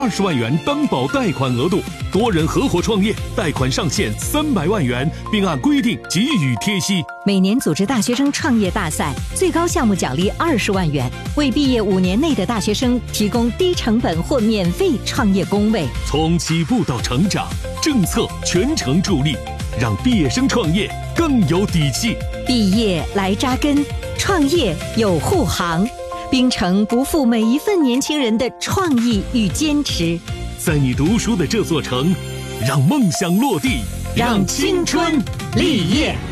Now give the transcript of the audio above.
20万元担保贷款额度，多人合伙创业，贷款上限300万元，并按规定给予贴息。 每年组织大学生创业大赛，最高项目奖励20万元，为毕业5年内的大学生提供低成本或免费创业工位。 从起步到成长，政策全程助力，让毕业生创业更有底气。 毕业来扎根，创业有护航。冰城不负每一份年轻人的创意与坚持， 在你读书的这座城，让梦想落地，让青春立业。